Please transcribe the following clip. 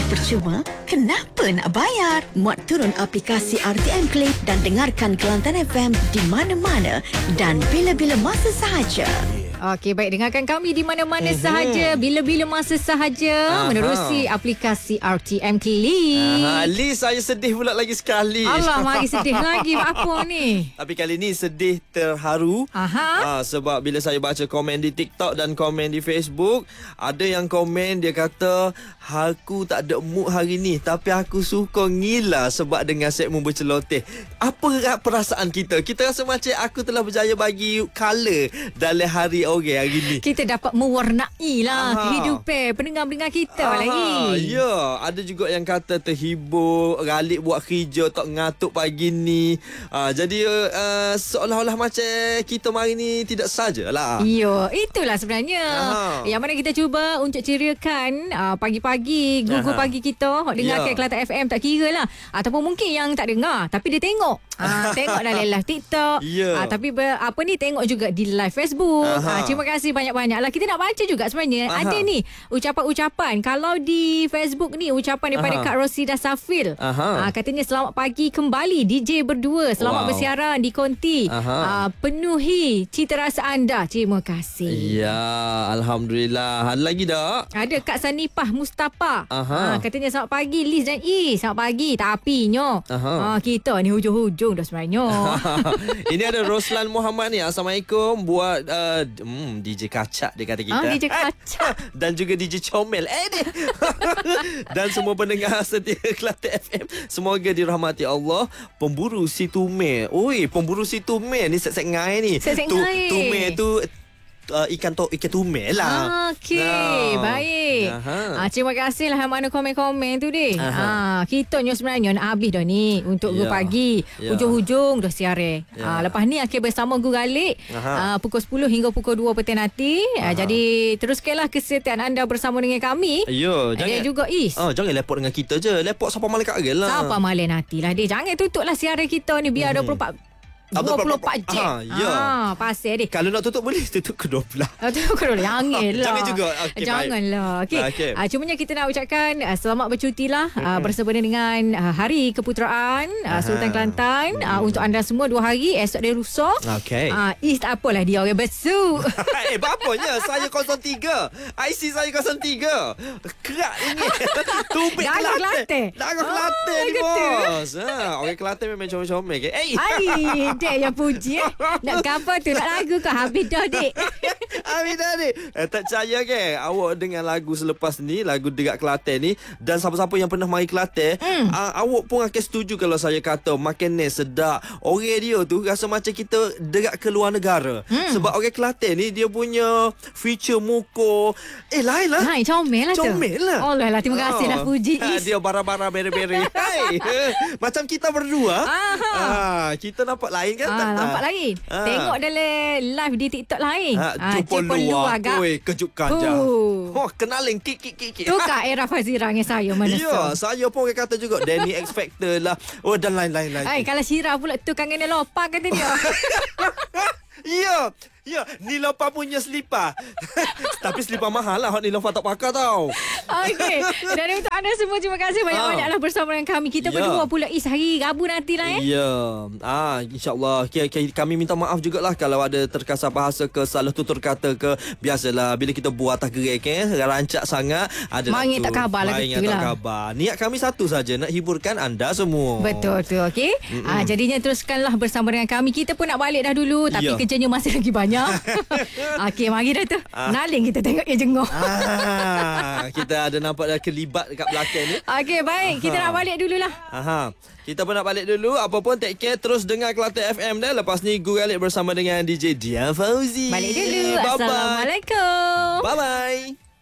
percuma, kenapa nak bayar? Muat turun aplikasi RTM Play dan dengarkan Kelantan FM di mana-mana dan bila-bila masa sahaja. Okey, baik. Dengarkan kami di mana-mana sahaja, bila-bila masa sahaja, menerusi aplikasi RTM Click. Liz, saya sedih pula lagi sekali. Allah, mari sedih lagi. Apa ni? Tapi kali ni sedih terharu. Sebab bila saya baca komen di TikTok dan komen di Facebook, ada yang komen dia kata, aku tak ada mood hari ni, tapi aku suka ngila sebab dengan segmen berceloteh. Apa perasaan kita? Kita rasa macam aku telah berjaya bagi colour dalam hari orang hari ni. Kita dapat mewarnai lah kehidupan pendengar-pendengar kita lagi. Ya, ada juga yang kata terhibur, galik buat kerja, tak ngantuk pagi ni. Jadi seolah-olah macam kita hari ni tidak sajalah. Ya, itulah sebenarnya. Yang mana kita cuba untuk ceriakan pagi-pagi, gugur pagi kita. Dengarkan Kelantan FM, tak kira lah. Ataupun mungkin yang tak dengar, tapi dia tengok. Tengok dalam live TikTok. Tapi tengok juga di live Facebook. Terima kasih banyak-banyak lah. Kita nak baca juga sebenarnya. Ada ni ucapan-ucapan. Kalau di Facebook ni, ucapan daripada Kak Rosida Safil. Katanya, selamat pagi kembali DJ berdua. Selamat bersiaran di Konti. Penuhi cita rasa anda. Terima kasih. Ya, Alhamdulillah. Ada lagi tak? Ada Kak Sanipah Mustafa. Katanya, selamat pagi Liz dan E. Selamat pagi. Tapi kita ni hujung-hujung dah sebenarnya. Ini ada Roslan Muhammad ni. Assalamualaikum. Buat DJ Kacak dia kata kita. DJ Kacak. Dan juga DJ Comel. Dan semua pendengar setia Kelantan FM, semoga dirahmati Allah. Pemburu si Tume. Oi, pemburu si Tume ni set-set ngai ni. Tume tu ikan tume lah. Okey, baik. Terima kasih lah mana komen-komen tu deh. Kita sebenarnya nak habis dah ni untuk pagi. Hujung-hujung dah siaran. Lepas ni akhir bersama Gu Galik pukul 10 hingga pukul 2 petang nanti. Jadi teruskanlah kesetiaan anda bersama dengan kami. Jangan juga jangan lepot dengan kita je. Lepot siapa malam kat gelang. Siapa malam nantilah dia. Jangan tutuplah siaran kita ni biar 24 jam. Pasal deh. Kalau nak tutup boleh tutup ke 12. Tutup ke 12. Janganlah. Jangan juga. Janganlah. Okey. Cumanya kita nak ucapkan selamat bercuti lah bersempena dengan Hari Keputeraan Sultan Kelantan. Untuk anda semua 2 hari. Esok dia rusak. Is tak apalah, dia orang besuk. Bapanya saya 03. IC saya 03. Kerak ini. Tubik Kelantan. Darah Kelantan ni bos. Orang Kelantan memang comel-comel ke. Dek yang puji nak cover tu, nak lagu kau habis dah dek. Habis dah dek. Tak percaya ke awak dengan lagu selepas ni, lagu Dekat Kelantan ni, dan siapa-siapa yang pernah mari Kelantan, awak pun akan setuju kalau saya kata makanan sedap. Orang dia tu rasa macam kita dekat ke luar negara. Sebab orang Kelantan ni dia punya feature muka lain lah. Comel lah tu. Comel lah. Allah lah, terima kasih lah puji. Dia bara-bara beri-beri. Macam kita berdua. Kita nampak lain kan? Nampak lain. Tengok dalam live di TikTok lain. Jumpa luar. Kejutkan je. Kenalin kik. Tu Kak Era Fazira dengan saya mana. Ya, saya pun orang kata juga Danny X Factor lah. Dan lain-lain. Kalau Syirah pula tu kangen dia lopak kata dia. Ya, Nilofa punya selipar. Tapi selipar mahal lah. Nilofa tak pakai tau. Okey. Dan untuk anda semua, terima kasih banyak-banyaklah bersama dengan kami. Kita berdua pula hari Rabu nantilah. InsyaAllah. Kami minta maaf jugalah kalau ada terkasar bahasa ke, salah tutur kata ke. Biasalah bila kita buat atas gerak rancak sangat. Mari tak khabar lah. Niat kami satu saja, nak hiburkan anda semua. Betul tu. Okey. Jadinya teruskanlah bersama dengan kami. Kita pun nak balik dah dulu, tapi kerjanya masih lagi banyak. Okey, mari dah tu. Naling kita tengok yang jenguk. Kita ada nampak dah kelibat dekat belakang ni. Okey, baik. Kita nak balik dululah. Kita pun nak balik dulu. Apa pun take care. Terus dengar Kelantan FM dah. Lepas ni Gu Galik bersama dengan DJ Dia Fauzi. Balik dulu. Bye-bye. Assalamualaikum. Bye-bye.